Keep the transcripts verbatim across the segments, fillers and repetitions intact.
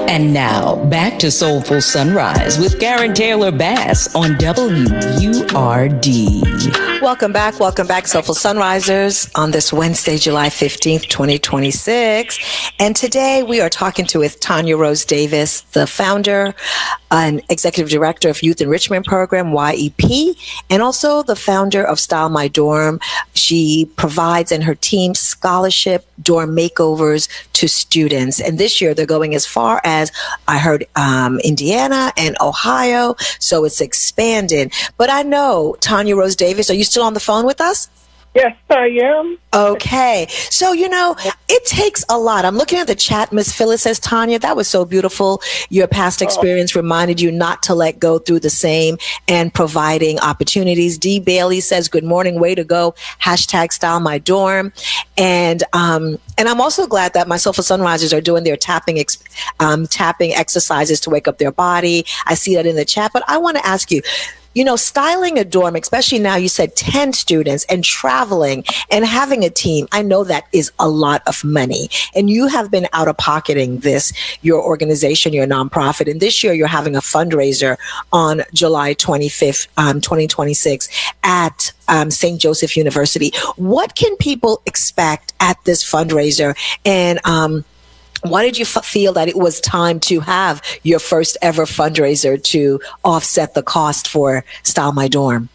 And now, back to Soulful Sunrise with Karen Taylor Bass on W U R D. Welcome back. Welcome back, Soulful Sunrisers, on this Wednesday, July fifteenth, twenty twenty-six. And today we are talking to with Tanya Rose Davis, the founder and executive director of Youth Enrichment Program, Y E P, and also the founder of Style My Dorm. She provides and her team scholarship dorm makeovers to students. And this year they're going as far as, I heard, um, Indiana and Ohio. So it's expanded. But I know, Tanya Rose Davis, are you still on the phone with us? Yes, I am. Okay. So, you know, it takes a lot. I'm looking at the chat. Miss Phyllis says, Tanya, that was so beautiful. Your past experience oh. reminded you not to let go through the same and providing opportunities. Dee Bailey says, good morning. Way to go. Hashtag Style My Dorm. And, um, and I'm also glad that my Soulful Sunrisers are doing their tapping, ex- um, tapping exercises to wake up their body. I see that in the chat, but I want to ask you, you know, styling a dorm, especially now you said ten students and traveling and having a team, I know that is a lot of money. And you have been out of pocketing this, your organization, your nonprofit. And this year you're having a fundraiser on July twenty-fifth, um, twenty twenty-six at um, Saint Joseph University. What can people expect at this fundraiser? And um why did you f- feel that it was time to have your first ever fundraiser to offset the cost for Style My Dorm?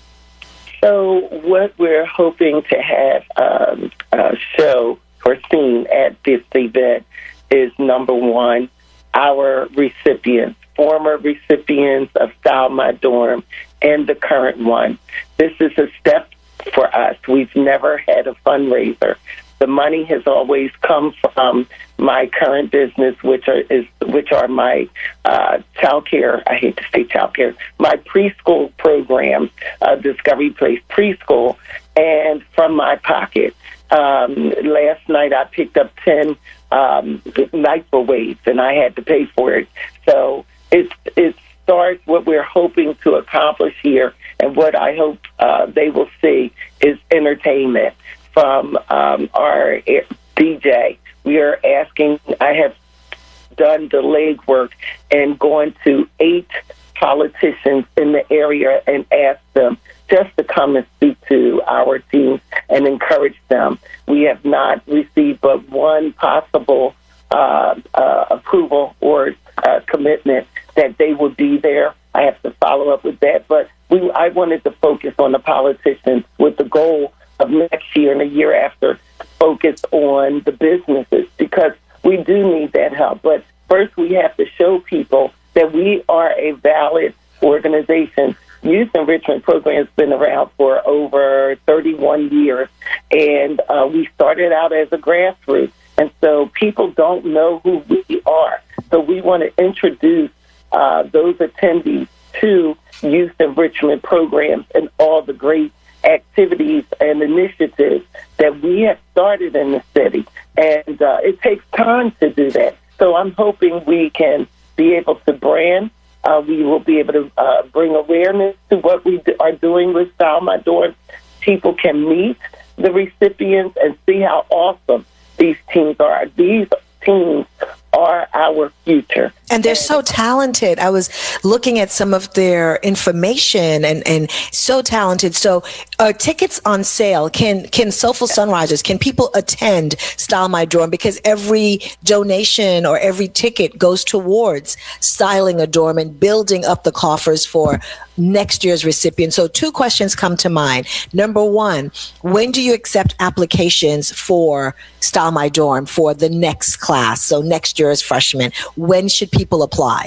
So what we're hoping to have um, uh, show or seen at this event is, number one, our recipients, former recipients of Style My Dorm and the current one. This is a step for us. We've never had a fundraiser. The money has always come from my current business, which are is which are my uh, child care. I hate to say child care. My preschool programs, uh, Discovery Place Preschool, and from my pocket. Um, last night I picked up ten um, microwaves, and I had to pay for it. So it it starts what we're hoping to accomplish here, and what I hope uh, they will see is entertainment from um, our D J. We are asking, I have done the legwork and gone to eight politicians in the area and asked them just to come and speak to our team and encourage them. We have not received but one possible uh, uh, approval or uh, commitment that they will be there. I have to follow up with that. But we, I wanted to focus on the politicians with the goal of next year and the year after focus on the businesses, because we do need that help. But first we have to show people that we are a valid organization. Youth Enrichment Program has been around for over thirty-one years, and uh, we started out as a grassroots. And so people don't know who we are. So we want to introduce uh, those attendees to Youth Enrichment Programs and all the great activities and initiatives that we have started in the city. And uh, it takes time to do that. So I'm hoping we can be able to brand. Uh, we will be able to uh, bring awareness to what we do, are doing with Style My Dorm. People can meet the recipients and see how awesome these teams are. These teams are our future. And they're so talented. I was looking at some of their information and, and so talented. So are tickets on sale? Can can Soulful Sunrisers, can people attend Style My Dorm? Because every donation or every ticket goes towards styling a dorm and building up the coffers for next year's recipients. So two questions come to mind. Number one, when do you accept applications for Style My Dorm for the next class? So next year's freshmen, when should people apply?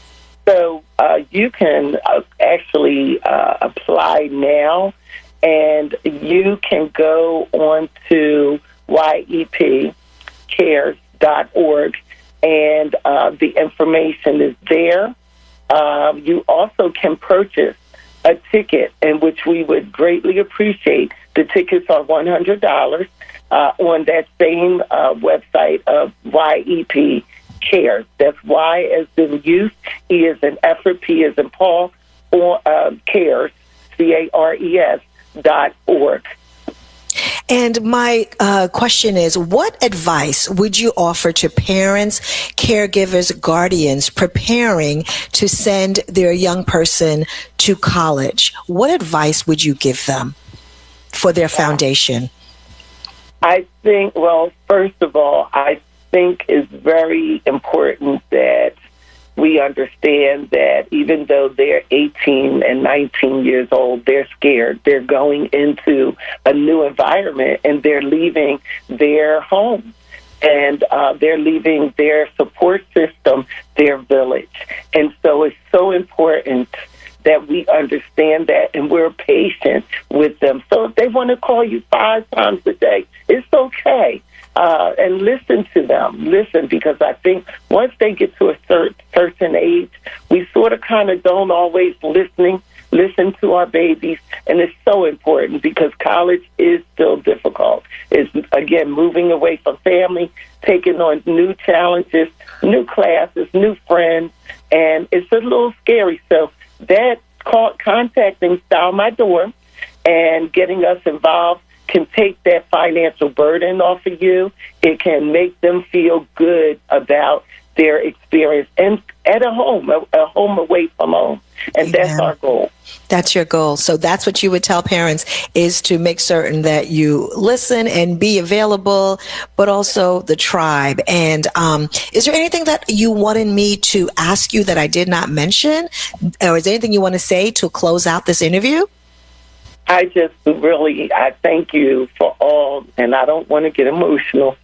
So uh, you can uh, actually uh, apply now, and you can go on to Y E P cares dot org, and uh, the information is there. Um, you also can purchase a ticket, in which we would greatly appreciate. The tickets are one hundred dollars uh, on that same uh, website of Y E P Cares. That's Y as in youth, E as in effort, P as in Paul, or uh, Cares, C A R E S dot org. And my uh, question is, what advice would you offer to parents, caregivers, guardians preparing to send their young person to college? What advice would you give them for their foundation? I think, well, first of all, I think it's very important that we understand that even though they're eighteen and nineteen years old, they're scared. They're going into a new environment and they're leaving their home. And uh, they're leaving their support system, their village. And so it's so important that we understand that and we're patient with them. So if they want to call you five times a day, it's okay. Uh, and listen to them. Listen, because I think once they get to a cert- certain age, we sort of kind of don't always listening, listen to our babies. And it's so important because college is still difficult. It's, again, moving away from family, taking on new challenges, new classes, new friends, and it's a little scary. So that call, contacting Style My Dorm and getting us involved can take that financial burden off of you. It can make them feel good about their experience and at a home, a, a home away from home. And Amen. That's our goal. That's your goal. So that's what you would tell parents, is to make certain that you listen and be available, but also the tribe. And um, is there anything that you wanted me to ask you that I did not mention? Or is there anything you want to say to close out this interview? I just really, I thank you for all, and I don't want to get emotional.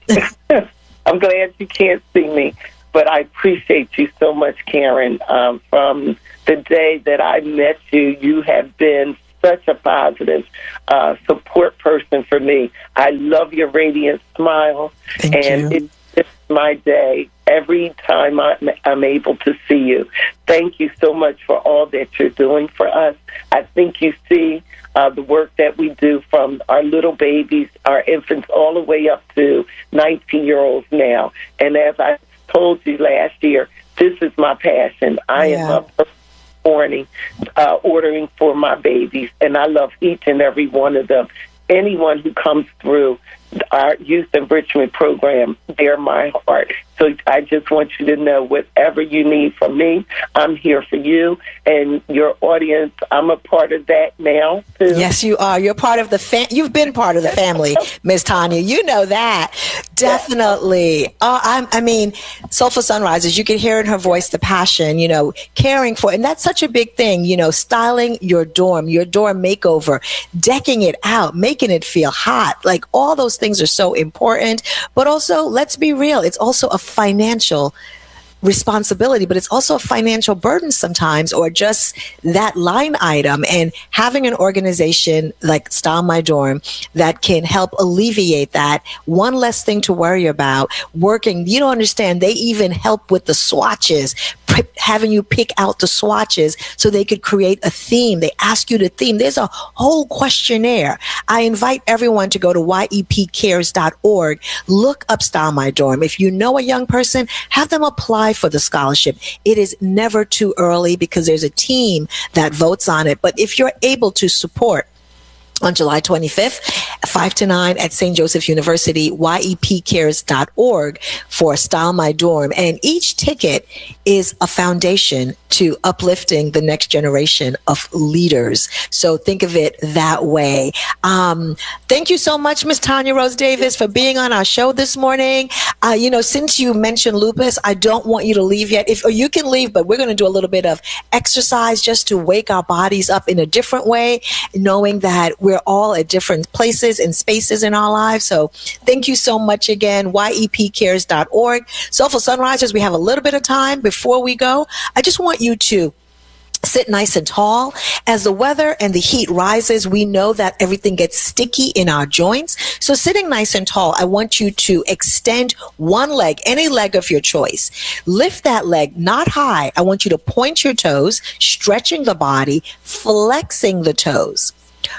I'm glad you can't see me, but I appreciate you so much, Karen. Um, from the day that I met you, you have been such a positive uh, support person for me. I love your radiant smile, thank and you. It's my day every time I'm, I'm able to see you. Thank you so much for all that you're doing for us. I think you see Uh, the work that we do from our little babies, our infants, all the way up to nineteen-year-olds now. And as I told you last year, this is my passion. I yeah. am up every morning uh, ordering for my babies, and I love each and every one of them. Anyone who comes through our youth enrichment program, they're my heart. So I just want you to know, whatever you need from me, I'm here for you and your audience. I'm a part of that now, too. Yes, you are. You're part of the fam- You've been part of the family, Miz Tanya. You know that. Definitely. Uh, I'm, I mean, Soulful Sunrises, you can hear in her voice the passion, you know, caring for, and that's such a big thing, you know, styling your dorm, your dorm makeover, decking it out, making it feel hot. Like, all those things are so important. But also, let's be real, it's also a financial responsibility, but it's also a financial burden sometimes, or just that line item. And having an organization like Style My Dorm that can help alleviate that, one less thing to worry about. Working, you don't understand, they even help with the swatches, having you pick out the swatches so they could create a theme. They ask you to theme. There's a whole questionnaire. I invite everyone to go to Y E P cares dot org. Look up Style My Dorm. If you know a young person, have them apply for the scholarship. It is never too early because there's a team that votes on it. But if you're able to support on July twenty-fifth, five to nine at Saint Joseph University, Y E P cares dot org for Style My Dorm. And each ticket is a foundation to uplifting the next generation of leaders. So think of it that way. Um, thank you so much, Miz Tanya Rose Davis, for being on our show this morning. Uh, you know, since you mentioned lupus, I don't want you to leave yet. If or you can leave, but we're going to do a little bit of exercise just to wake our bodies up in a different way, knowing that we're all at different places and spaces in our lives. So thank you so much again, Y E P cares dot org. Soulful Sunrisers, we have a little bit of time before we go. I just want you to sit nice and tall. As the weather and the heat rises, we know that everything gets sticky in our joints. So sitting nice and tall, I want you to extend one leg, any leg of your choice. Lift that leg, not high. I want you to point your toes, stretching the body, flexing the toes.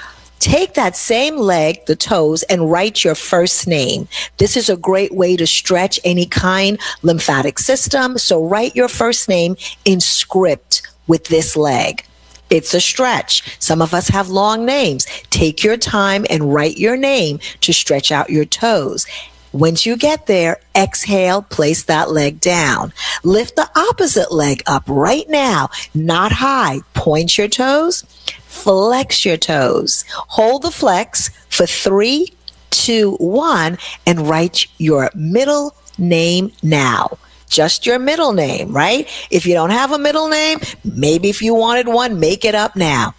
Take that same leg, the toes, and write your first name. This is a great way to stretch any kind lymphatic system. So write your first name in script with this leg. It's a stretch. Some of us have long names. Take your time and write your name to stretch out your toes. Once you get there, exhale, place that leg down. Lift the opposite leg up right now, not high. Point your toes, flex your toes. Hold the flex for three, two, one, and write your middle name now. Just your middle name, right? If you don't have a middle name, maybe if you wanted one, make it up now.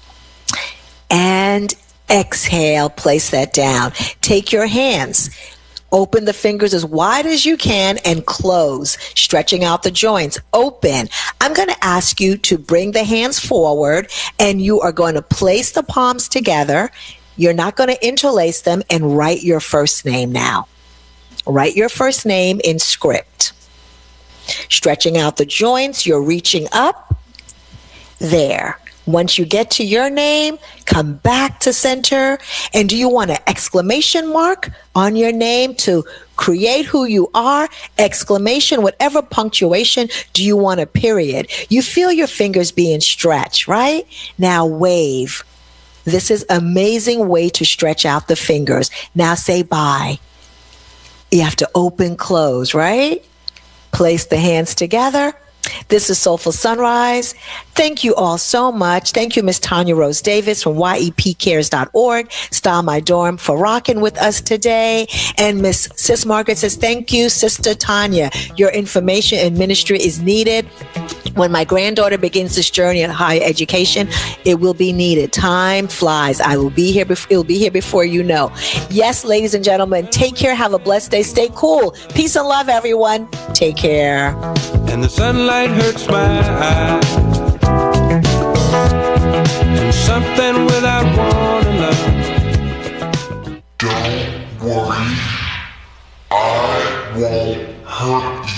And exhale, place that down. Take your hands. Open the fingers as wide as you can and close, stretching out the joints. Open. I'm going to ask you to bring the hands forward, and you are going to place the palms together. You're not going to interlace them, and write your first name now. Write your first name in script. Stretching out the joints, you're reaching up. There. Once you get to your name, come back to center. And do you want an exclamation mark on your name to create who you are? Exclamation, whatever punctuation. Do you want a period? You feel your fingers being stretched, right? Now wave. This is an amazing way to stretch out the fingers. Now say bye. You have to open, close, right? Place the hands together. This is Soulful Sunrise. Thank you all so much. Thank you, Miss Tanya Rose Davis from Y E P cares dot org, Style My Dorm, for rocking with us today. And Miss Sis Margaret says, thank you, Sister Tanya. Your information and ministry is needed. When my granddaughter begins this journey in higher education, it will be needed. Time flies. I will be here. Bef- it will be here before you know. Yes, ladies and gentlemen, take care. Have a blessed day. Stay cool. Peace and love, everyone. Take care. And the sunlight hurts my eyes. And something without wanting love. Don't worry, I won't hurt you.